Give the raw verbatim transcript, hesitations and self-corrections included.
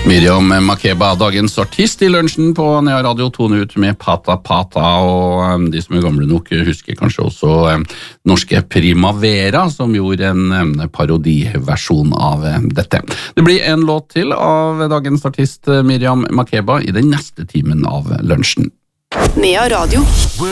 Miriam Makeba, dagens artist I lunsjen på Nea Radio, tone ut med Pata Pata, og de som er gamle nok husker kanskje også norske Primavera, som gjorde en parodiversjon av dette. Det blir en låt til av dagens artist Miriam Makeba I den neste timen av lunsjen. Nea Radio.